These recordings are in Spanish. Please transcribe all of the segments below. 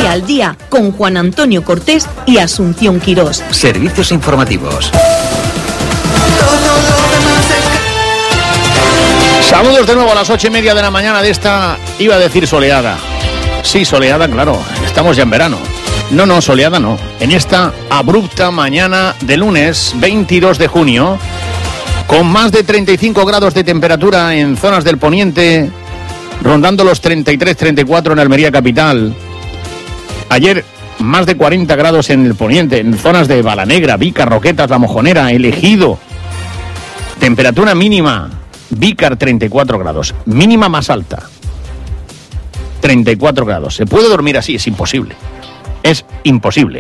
Andalucía al día con Juan Antonio Cortés y Asunción Quirós. Servicios informativos. Saludos de nuevo a las 8:30 de la mañana de esta, iba a decir soleada. Sí, soleada, claro, estamos ya en verano. No, soleada no. En esta abrupta mañana de lunes 22 de junio, con más de 35 grados de temperatura en zonas del poniente, rondando los 33-34 en Almería capital. Ayer más de 40 grados en el poniente, en zonas de Balanegra, Vícar, Roquetas, La Mojonera, El Ejido. Temperatura mínima, Vícar 34 grados, mínima más alta, 34 grados. ¿Se puede dormir así? Es imposible. Es imposible.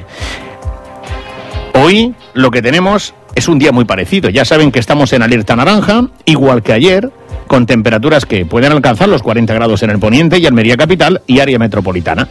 Hoy lo que tenemos es un día muy parecido. Ya saben que estamos en alerta naranja, igual que ayer, con temperaturas que pueden alcanzar los 40 grados en el poniente y Almería capital y área metropolitana.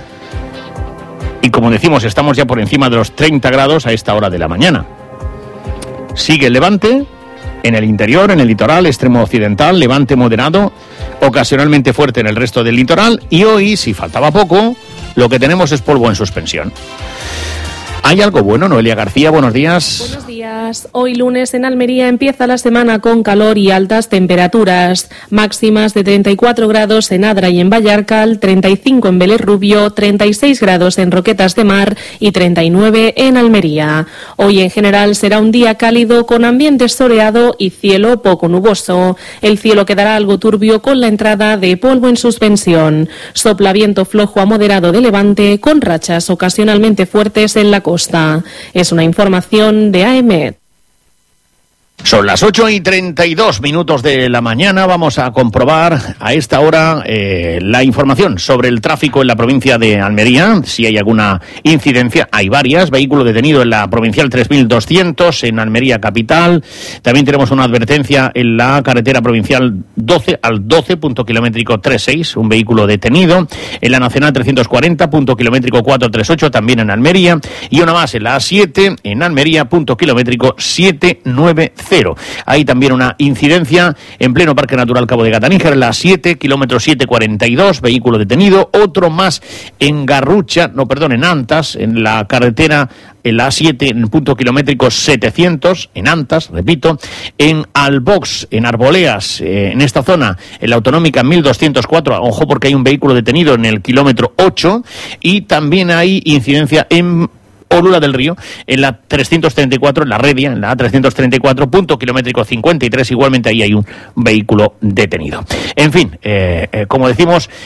Y como decimos, estamos ya por encima de los 30 grados a esta hora de la mañana. Sigue el levante en el interior, en el litoral, extremo occidental, levante moderado, ocasionalmente fuerte en el resto del litoral. Y hoy, si faltaba poco, lo que tenemos es polvo en suspensión. ¿Hay algo bueno, Noelia García? Buenos días. Buenos días. Hoy lunes en Almería empieza la semana con calor y altas temperaturas. Máximas de 34 grados en Adra y en Vallarcal, 35 en Vélez Rubio, 36 grados en Roquetas de Mar y 39 en Almería. Hoy en general será un día cálido con ambiente soleado y cielo poco nuboso. El cielo quedará algo turbio con la entrada de polvo en suspensión. Sopla viento flojo a moderado de levante con rachas ocasionalmente fuertes en la costa. Es una información de AEMET. Son las 8:32 de la mañana. Vamos a comprobar a esta hora la información sobre el tráfico en la provincia de Almería. Si hay alguna incidencia, hay varias. Vehículo detenido en la provincial 3200 en Almería capital. También tenemos una advertencia en la carretera provincial 12 al 12, punto kilométrico 36, un vehículo detenido. En la nacional 340, punto kilométrico 438, también en Almería. Y una más en la A7 en Almería, punto kilométrico 790. Hay también una incidencia en pleno Parque Natural Cabo de Gata-Níjar, en la 7, kilómetro 742, vehículo detenido. Otro más en en Antas, en la carretera, en la A7, en el punto kilométrico 700, en Antas, repito. En Albox, en Arboleas, en esta zona, en la autonómica 1204, ojo porque hay un vehículo detenido en el kilómetro 8. Y también hay incidencia en Olula del Río, en la 334, en la Redia, en la A334, punto kilométrico 53, igualmente ahí hay un vehículo detenido. En fin, como decimos,